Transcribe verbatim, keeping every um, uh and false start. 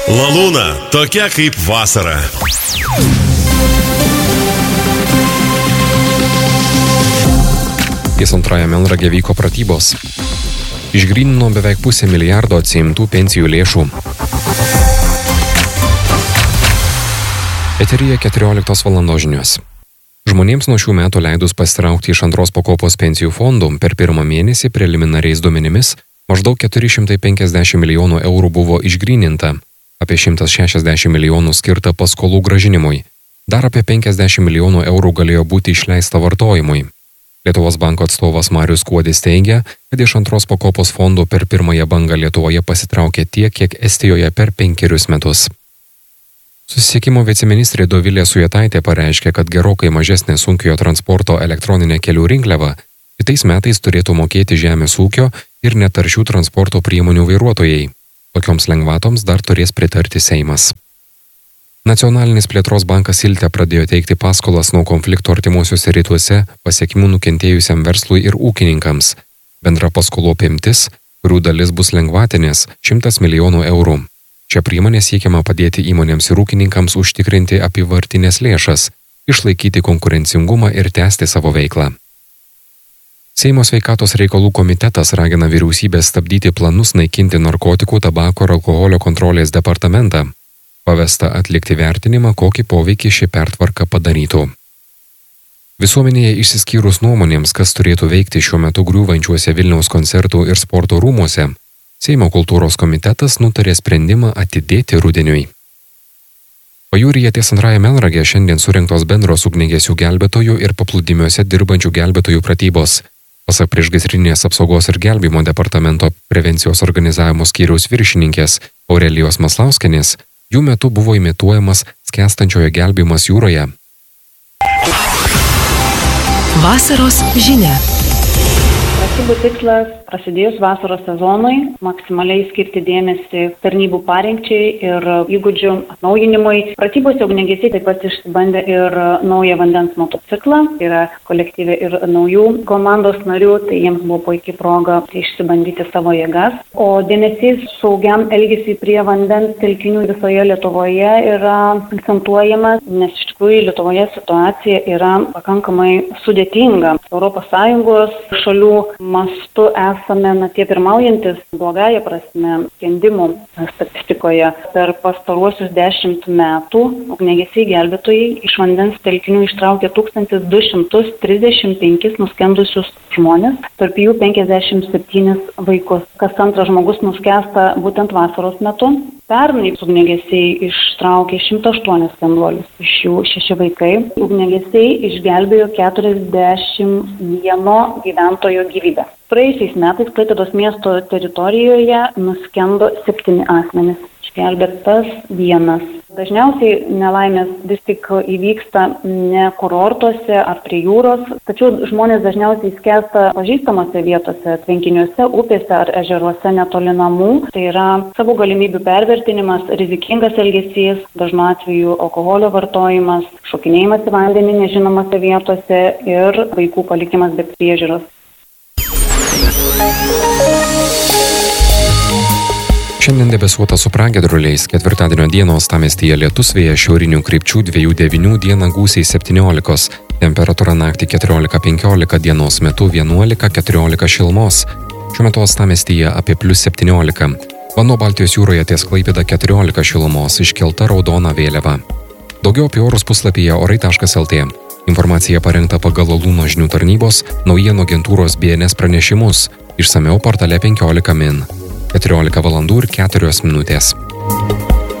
Lalūna, tokia kaip vasara. Ties antrąją Melnragę vyko pratybos. Išgrynino beveik pusę milijardo atsiimtų pensijų lėšų. Eteryje keturioliktos valandos žinios. Žmonėms nuo šių metų leidus pasitraukti iš antros pakopos pensijų fondų per pirmą mėnesį preliminariais duomenimis maždaug keturi šimtai penkiasdešimt milijonų eurų buvo išgryninta, apie šimtas šešiasdešimt milijonų skirta paskolų grąžinimui, dar apie penkiasdešimt milijonų eurų galėjo būti išleista vartojimui. Lietuvos banko atstovas Marius Kuodis teigia, kad iš antros pakopos fondų per pirmąją bangą Lietuvoje pasitraukė tiek, kiek Estijoje per penkerius metus. Susisiekimo viceministrė Dovilė Sujetaitė pareiškė, kad gerokai mažesnė sunkiojo transporto elektroninė kelių rinkliava kitais metais turėtų mokėti žemės ūkio ir netaršių transporto priemonių vairuotojai. Tokioms lengvatoms dar turės pritarti Seimas. Nacionalinis plėtros bankas Ilte pradėjo teikti paskolas nuo konflikto artimuosiuose rytuose pasiekimų nukentėjusiam verslui ir ūkininkams. Bendra paskolų apimtis, kurių dalis bus lengvatinės, šimtas milijonų eurų. Šią priemonę siekiama padėti įmonėms ir ūkininkams užtikrinti apyvartinės lėšas, išlaikyti konkurencingumą ir tęsti savo veiklą. Seimo sveikatos reikalų komitetas ragina vyriausybę stabdyti planus naikinti narkotikų, tabako ir alkoholio kontrolės departamentą. Pavesta atlikti vertinimą, kokį poveikį ši pertvarka padarytų. Visuomenėje išsiskyrus nuomonėms, kas turėtų veikti šiuo metu griūvančiuose Vilniaus koncertų ir sporto rūmuose, Seimo kultūros komitetas nutarė sprendimą atidėti rudeniui. Pajūryje ties antrąją Melnragę šiandien surinktos bendros ugniagesių gelbėtojų ir paplūdimiuose dirbančių gelbėtojų pratybos. Pasak priešgaisrinės apsaugos ir gelbėjimo departamento prevencijos organizavimo skyriaus viršininkės Aurelijos Maslauskienės, jų metu buvo imituojamas skęstančiojo gelbėjimas jūroje. Vasaros žinia. Pratybų tikslas prasidėjus vasaros sezonui maksimaliai skirti dėmesį tarnybų parengčiai ir įgūdžių atnaujinimui. Pratybose ugniagesiai taip pat išsibandė ir naują vandens motociklą, tai yra kolektyve ir naujų komandos narių, tai jiems buvo puikiai proga išsibandyti savo jėgas. O dėmesys saugiam elgesiui prie vandens telkinių visoje Lietuvoje yra akcentuojamas, nes iš tikrųjų Lietuvoje situacija yra pakankamai sudėtinga. Europos Sąjungos šalių mastu esame na, tie pirmaujantis blogąją prasme skendimų statistikoje. Per pastaruosius dešimt metų ugniagesiai gelbėtojai iš vandens telkinių ištraukė tūkstantis du šimtus trisdešimt penkis nuskendusius žmonės, tarp jų penkiasdešimt septynis vaikus. Kas antras žmogus nuskęsta būtent vasaros metu. Pernai ugniagesiai ištraukė šimtą aštuonis skenduolius, iš jų šeši vaikai. Ugniagesiai išgelbėjo keturiasdešimt vieno gyventojo gyvybę. Praėjusiais metais Klaipėdos miesto teritorijoje nuskendo septyni asmenys, išgelbėtas vienas. Dažniausiai nelaimės vis tik įvyksta ne kurortuose ar prie jūros, tačiau žmonės dažniausiai skęsta pažįstamose vietose, tvenkiniuose, upėse ar ežeruose netoli namų. Tai yra savo galimybių pervertinimas, rizikingas elgesys, dažnu atveju alkoholio vartojimas, šokinėjimas į vandenį nežinomose vietose ir vaikų palikimas be priežiūros. Šiandien debesuota su pragiedruliais, ketvirtadienio dieną uostamiestyje lietus, vėjas šiaurinių krypčių dviejų devynių, dieną gūsiai septyniolikos, temperatūra naktį keturiolika penkiolika, dienos metu vienuolika keturiolika šilumos. Šiuo metu uostamiestyje apie plius septyniolika. Vanduo Baltijos jūroje ties Klaipėda keturiolika šilumos, iškelta raudona vėliava. Daugiau apie orus puslapyje orai taškas lt. Informacija parengta pagal Lalūno žinių tarnybos naujienų agentūros B N S pranešimus, išsamiau portale penkiolika min. keturiolika valandų ir keturios minutės.